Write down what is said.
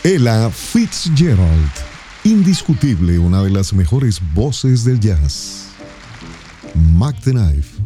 Ella Fitzgerald, indiscutible una de las mejores voces del jazz. Mac the Knife.